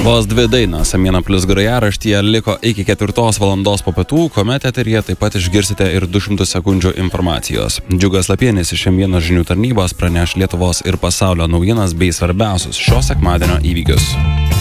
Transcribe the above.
Vos 2 dainos Amėno plius grojaraštyje liko iki 4 valandos po pietų, kuomet eteryje taip pat išgirsite ir 200 sekundžių informacijos. Džiugas Lapienis iš M1 žinių tarnybos praneš Lietuvos ir pasaulio naujienas bei svarbiausius šio sekmadienio įvykius.